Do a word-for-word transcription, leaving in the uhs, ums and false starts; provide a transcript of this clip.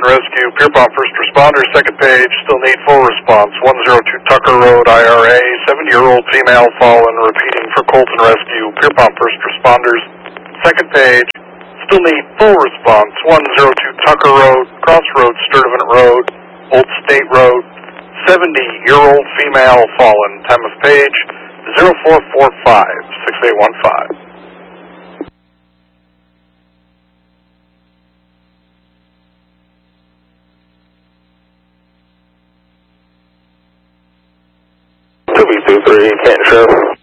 Colton Rescue, Pierpont First Responders, second page, still need full response, one oh two Tucker Road, I R A, seventy-year-old female fallen, repeating for Colton Rescue, Pierpont First Responders, second page, still need full response, one oh two Tucker Road, Crossroads, Sturtevant Road, Old State Road, seventy-year-old female fallen, time of page, zero four four five, six eight one five. two B two three, Canton Sheriff.